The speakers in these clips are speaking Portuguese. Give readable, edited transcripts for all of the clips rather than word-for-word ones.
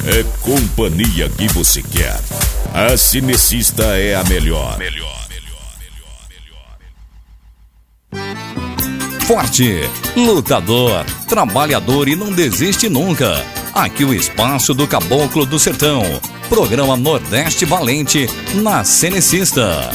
É companhia que você quer. A Cinecista é a melhor. Forte, lutador, trabalhador e não desiste nunca. Aqui o espaço do Caboclo do Sertão. Programa Nordeste Valente na Cinecista.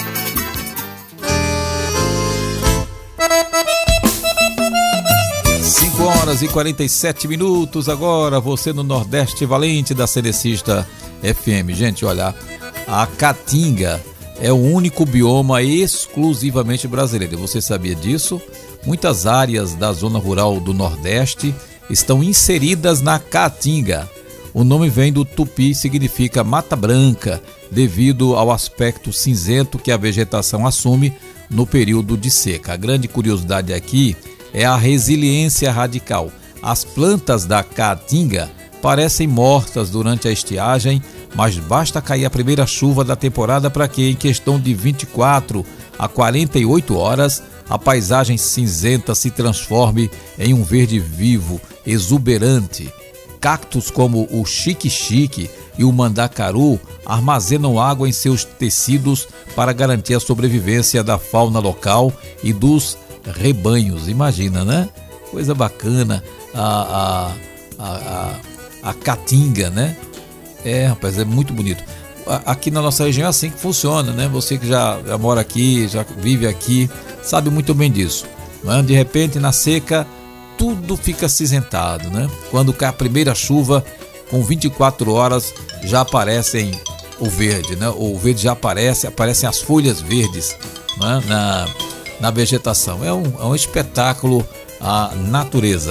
5h47 agora, você no Nordeste Valente da Cinecista FM. Gente, olha, a Caatinga é o único bioma exclusivamente brasileiro. Você sabia disso? Muitas áreas da zona rural do Nordeste estão inseridas na Caatinga. O nome vem do tupi, significa mata branca, devido ao aspecto cinzento que a vegetação assume no período de seca. A grande curiosidade aqui é a resiliência radical. As plantas da Caatinga parecem mortas durante a estiagem, mas basta cair a primeira chuva da temporada para que, em questão de 24 a 48 horas, a paisagem cinzenta se transforme em um verde vivo, exuberante. Cactos como o xique-xique e o mandacaru armazenam água em seus tecidos para garantir a sobrevivência da fauna local e dos rebanhos. Imagina, né? Coisa bacana a Caatinga, né? Rapaz, é muito bonito. Aqui na nossa região é assim que funciona, né? Você que já mora aqui, já vive aqui, sabe muito bem disso, né? De repente, na seca, tudo fica acinzentado, né? Quando cai a primeira chuva, com 24 horas, já aparecem o verde, né? O verde já aparecem as folhas verdes, né? Na vegetação. É um espetáculo a natureza.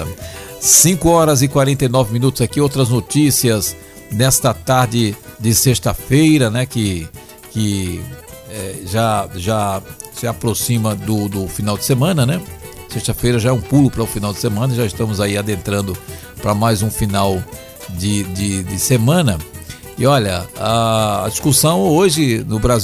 5h49 aqui, outras notícias nesta tarde de sexta-feira, né? Que já se aproxima do final de semana, né? Sexta-feira já é um pulo para o final de semana, já estamos aí adentrando para mais um final de semana. E olha, a discussão hoje no Brasil